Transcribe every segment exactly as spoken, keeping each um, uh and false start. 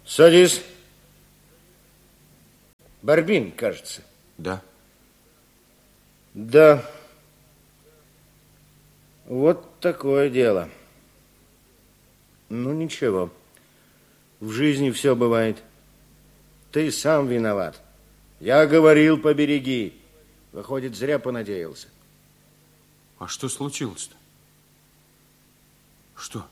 Садись. Барбин, кажется. Да. Да. Вот такое дело. Ну, ничего. В жизни все бывает. Ты сам виноват. Я говорил, побереги. Выходит, зря понадеялся. А что случилось-то? Что?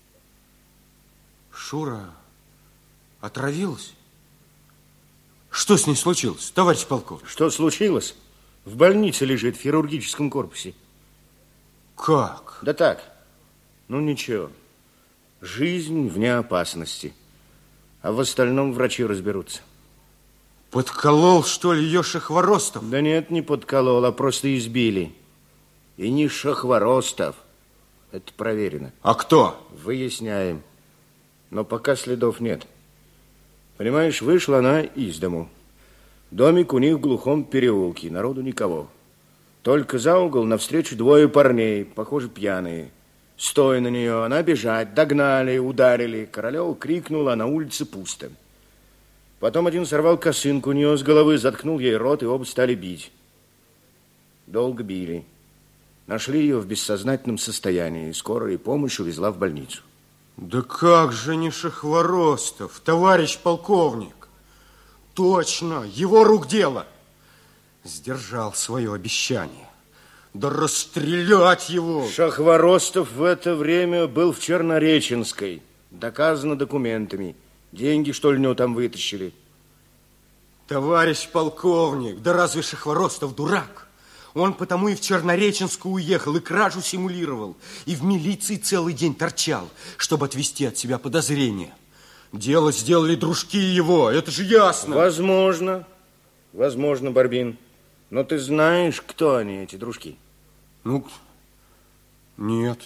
Шура отравилась? Что с ней случилось, товарищ полковник? Что случилось? В больнице лежит, в хирургическом корпусе. Как? Да так. Ну, ничего. Жизнь вне опасности. А в остальном врачи разберутся. Подколол, что ли, ее Шахворостов? Да нет, не подколол, а просто избили. И не Шахворостов. Это проверено. А кто? Выясняем. Но пока следов нет. Понимаешь, вышла она из дому. Домик у них в глухом переулке, народу никого. Только за угол навстречу двое парней, похоже, пьяные. Стоя на нее, она бежать, догнали, ударили. Королева крикнула, а на улице пусто. Потом один сорвал косынку у нее с головы, заткнул ей рот, и оба стали бить. Долго били. Нашли ее в бессознательном состоянии. Скорая помощь увезла в больницу. Да как же не Шахворостов, товарищ полковник? Точно, его рук дело. Сдержал свое обещание. Да расстрелять его! Шахворостов в это время был в Чернореченской. Доказано документами. Деньги, что ли, у него там вытащили? Товарищ полковник, да разве Шахворостов дурак? Он потому и в Чернореченскую уехал, и кражу симулировал, и в милиции целый день торчал, чтобы отвести от себя подозрения. Дело сделали дружки его, это же ясно. Возможно, возможно, Барбин. Но ты знаешь, кто они, эти дружки? Ну, нет,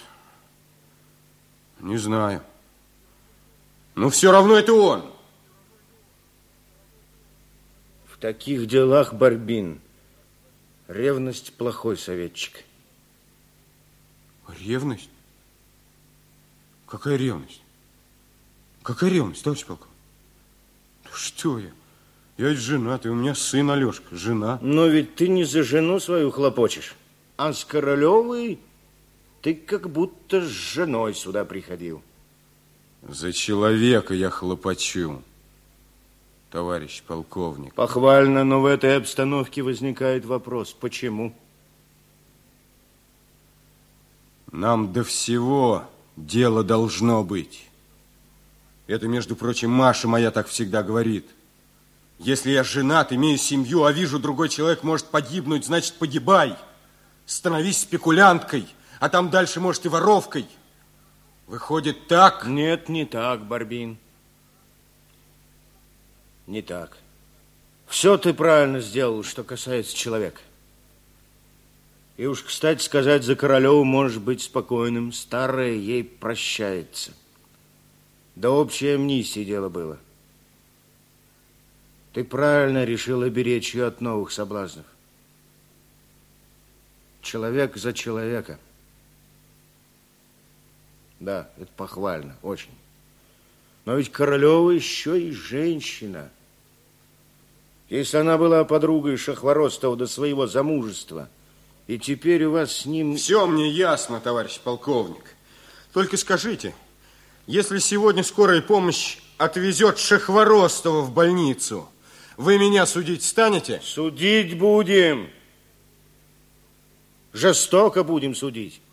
не знаю. Но все равно это он. В таких делах, Барбин, ревность плохой советчик. Ревность? Какая ревность? Какая ревность, товарищ полковник? Что я? Я ведь женат, и у меня сын Алешка, жена. Но ведь ты не за жену свою хлопочешь, а с Королевой ты как будто с женой сюда приходил. За человека я хлопочу, товарищ полковник. Похвально, но в этой обстановке возникает вопрос, почему? Нам до всего дело должно быть. Это, между прочим, Маша моя так всегда говорит. Если я женат, имею семью, а вижу, другой человек может погибнуть, значит, погибай. Становись спекулянткой, а там дальше, может, и воровкой. Выходит, так? Нет, не так, Барбин. Не так. Все ты правильно сделал, что касается человека. И уж, кстати сказать, за Королеву можешь быть спокойным. Старая ей прощается. До общей амнистии дело было. Ты правильно решил оберечь ее от новых соблазнов. Человек за человека. Да, это похвально, очень. Но ведь Королева еще и женщина. Если она была подругой Шахворостова до своего замужества, и теперь у вас с ним... Все мне ясно, товарищ полковник. Только скажите, если сегодня скорая помощь отвезет Шахворостова в больницу, вы меня судить станете? Судить будем. Жестоко будем судить.